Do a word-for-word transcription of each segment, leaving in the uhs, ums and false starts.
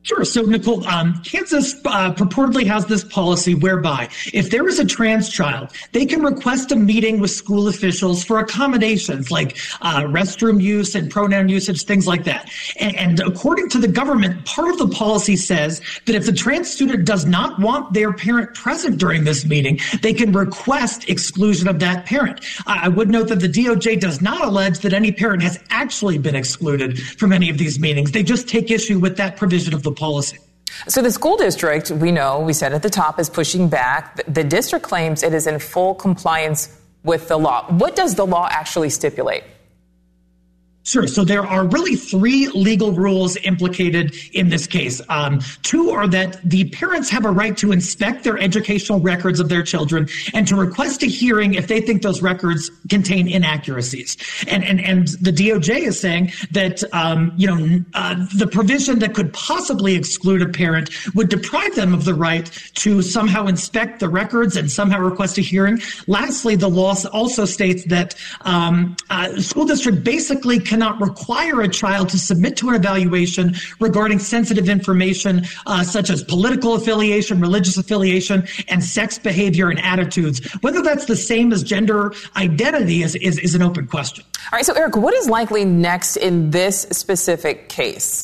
Sure. So, Nicole, um, Kansas uh, purportedly has this policy whereby if there is a trans child, they can request a meeting with school officials for accommodations like uh, restroom use and pronoun usage, things like that. And, and according to the government, part of the policy says that if the trans student does not want their parent present during this meeting, they can request exclusion of that parent. I would note that the D O J does not allege that any parent has actually been excluded from any of these meetings. They just take issue with that provision of the policy. So the school district, we know, we said at the top, is pushing back. The district claims it is in full compliance with the law. What does the law actually stipulate? Sure. So there are really three legal rules implicated in this case. Um, two are that the parents have a right to inspect their educational records of their children and to request a hearing if they think those records contain inaccuracies. And and, and the D O J is saying that, um, you know, uh, the provision that could possibly exclude a parent would deprive them of the right to somehow inspect the records and somehow request a hearing. Lastly, the law also states that um, uh, the school district basically cannot require a child to submit to an evaluation regarding sensitive information uh, such as political affiliation, religious affiliation, and sex behavior and attitudes. Whether that's the same as gender identity is, is, is an open question. All right, so Eric, what is likely next in this specific case?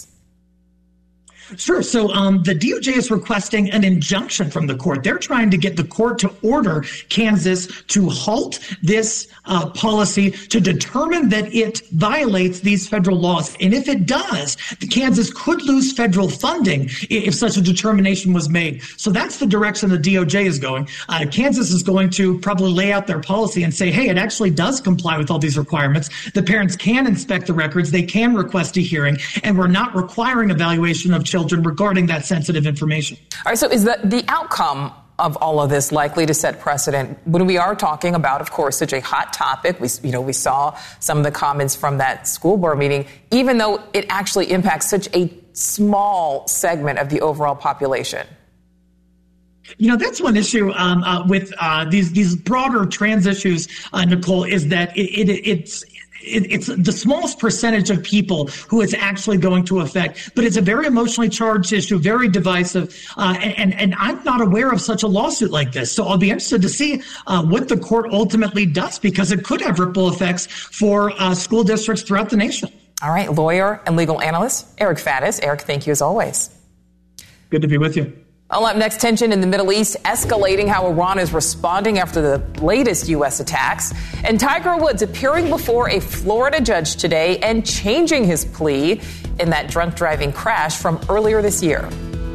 Sure. So um, the D O J is requesting an injunction from the court. They're trying to get the court to order Kansas to halt this uh, policy to determine that it violates these federal laws. And if it does, Kansas could lose federal funding if such a determination was made. So that's the direction the D O J is going. Uh, Kansas is going to probably lay out their policy and say, hey, it actually does comply with all these requirements. The parents can inspect the records. They can request a hearing. And we're not requiring evaluation of children children regarding that sensitive information. All right, so is the, the outcome of all of this likely to set precedent when we are talking about, of course, such a hot topic? We, you know, we saw some of the comments from that school board meeting, even though it actually impacts such a small segment of the overall population. You know, that's one issue um, uh, with uh, these these broader trans issues, uh, Nicole, is that it, it, it's it, it's the smallest percentage of people who it's actually going to affect. But it's a very emotionally charged issue, very divisive. Uh, and, and I'm not aware of such a lawsuit like this. So I'll be interested to see uh, what the court ultimately does, because it could have ripple effects for uh, school districts throughout the nation. All right. Lawyer and legal analyst Eric Faddis. Eric, thank you as always. Good to be with you. Well, up next, tension in the Middle East escalating, how Iran is responding after the latest U S attacks. And Tiger Woods appearing before a Florida judge today and changing his plea in that drunk driving crash from earlier this year.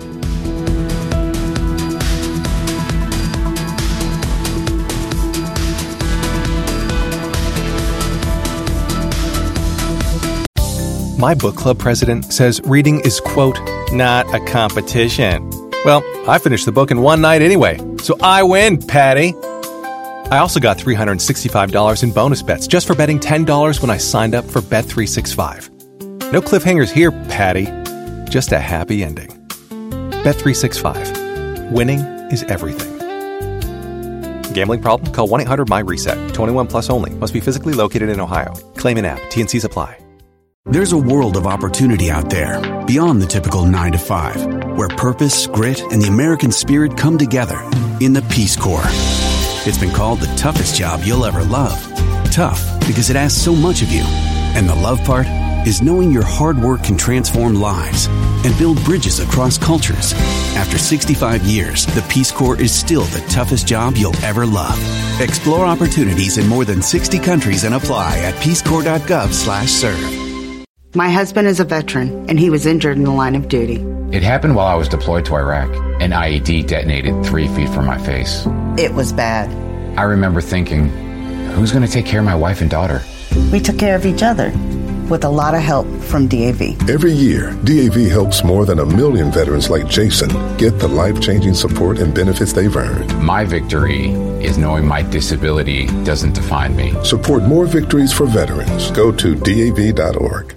My book club president says reading is, quote, not a competition. Well, I finished the book in one night anyway, so I win, Patty. I also got three hundred sixty-five dollars in bonus bets just for betting ten dollars when I signed up for Bet three sixty-five. No cliffhangers here, Patty. Just a happy ending. Bet three sixty-five. Winning is everything. Gambling problem? Call one eight hundred M Y RESET. twenty-one plus only. Must be physically located in Ohio. Claim in app. T and C's apply. There's a world of opportunity out there beyond the typical nine to five, where purpose, grit, and the American spirit come together in the Peace Corps. It's been called the toughest job you'll ever love. Tough because it asks so much of you. And the love part is knowing your hard work can transform lives and build bridges across cultures. After sixty-five years, the Peace Corps is still the toughest job you'll ever love. Explore opportunities in more than sixty countries and apply at peacecorps.gov slash serve. My husband is a veteran, and he was injured in the line of duty. It happened while I was deployed to Iraq. An I E D detonated three feet from my face. It was bad. I remember thinking, who's going to take care of my wife and daughter? We took care of each other, with a lot of help from D A V. Every year, D A V helps more than a million veterans like Jason get the life-changing support and benefits they've earned. My victory is knowing my disability doesn't define me. Support more victories for veterans. Go to D A V dot org.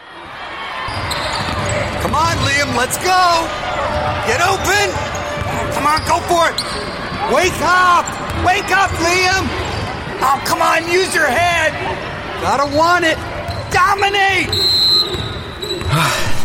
Come on, Liam, let's go! Get open! Come on, go for it! Wake up! Wake up, Liam! Oh, come on, use your head! Gotta want it! Dominate!